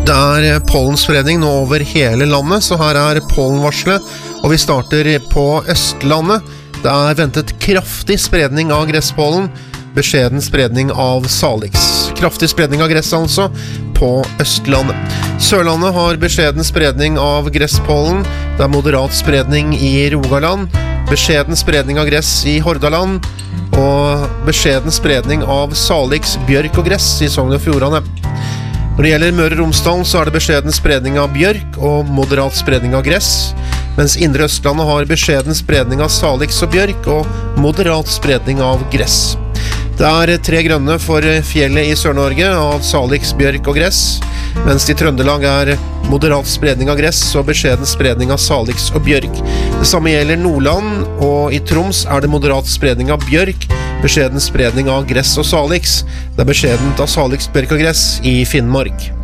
Det pollenspredning nå over hele landet, så her pollenvarslet, og vi starter på Østlandet. Det ventet kraftig spredning av gresspollen, beskjeden spredning av salix. Kraftig spredning av gress altså på Østlandet. Sørlandet har beskjeden spredning av gresspollen, det moderat spredning i Rogaland, beskjeden spredning av gress i Hordaland, og beskjeden spredning av salix, bjørk og gress i Sogn og Fjordane. Når det gjelder Møre og Romsdal, så det beskjeden spredning av bjørk og moderat spredning av gress, mens Indre Østlandet har beskjeden spredning av salix og bjørk og moderat spredning av gress. Det 3 grønne for fjellet i Sør-Norge av salix, bjørk og gress, mens i Trøndelag moderat spredning av gress og beskjeden spredning av salix og bjørk. Det samme gjelder Nordland, og i Troms det moderat spredning av bjørk, beskjeden spredning av gress og salix. Det beskjedent av salix, bjørk og gress i Finnmark.